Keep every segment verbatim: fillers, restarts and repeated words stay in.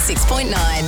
six point nine.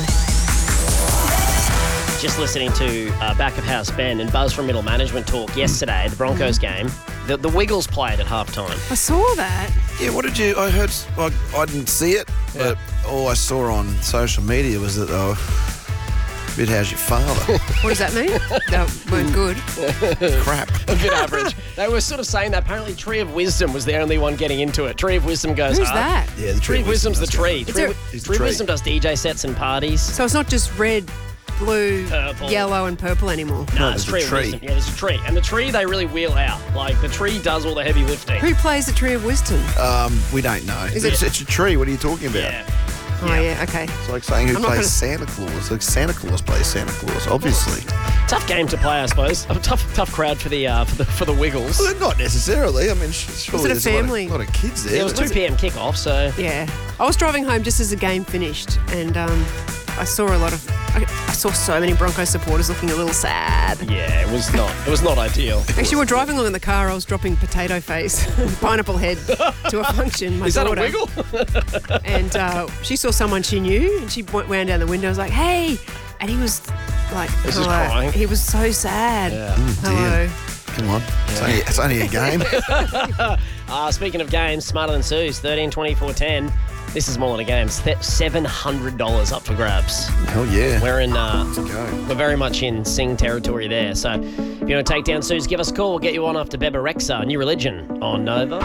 Just listening to uh, Back of House Ben and Buzz from Middle Management talk yesterday, the Broncos game. The, the Wiggles played at halftime. I saw that. Yeah, what did you... I heard... I, I didn't see it, but all I saw on social media was that they were a bit how's your father. What does that mean? They weren't good. Crap. A bit average. They were sort of saying that apparently Tree of Wisdom was the only one getting into it. Tree of Wisdom goes Who's hard. that? Yeah, the Tree of Wisdom's the does tree. go. Tree, there- He's the Tree of tree. Wisdom does D J sets and parties. So it's not just red, blue, Purple. yellow and purple anymore. No, No, it's there's Tree a of tree. Wisdom. Yeah, there's a tree. And the tree they really wheel out. Like, the tree does all the heavy lifting. Who plays the Tree of Wisdom? Um, we don't know. Is it's, it- it's a tree. What are you talking about? Yeah. Oh, yeah, okay. It's like saying who I'm not plays gonna- Santa Claus. Like Santa Claus plays Santa Claus, obviously. Tough game to play, I suppose. A tough, tough crowd for the uh, for the for the Wiggles. Well, not necessarily. I mean, sh- surely it a there's a lot of- family? lot of kids there. It was but- two p.m. kickoff, so Yeah. I was driving home just as the game finished and um, I saw a lot of... I, I saw so many Broncos supporters looking a little sad. yeah, it was not it was not ideal. Actually, we're driving along in the car. I was dropping Potato Face, Pineapple Head, to a function. My Is that daughter. a wiggle? And uh, she saw someone she knew, and she went wound down the window. I was like, "Hey!" And he was like, Was he hello. crying? He was so sad. Yeah. Hello. Come on. It's, only, it's only a game. Uh, speaking of games, Smarter Than Sue's, thirteen twenty-four ten. This is more than a game. seven hundred dollars up for grabs. Hell yeah. We're in, uh, Let's go. we're very much in Sing territory there. So if you want to take down Sue's, give us a call. We'll get you on after Beba Rexha, New Religion on Nova.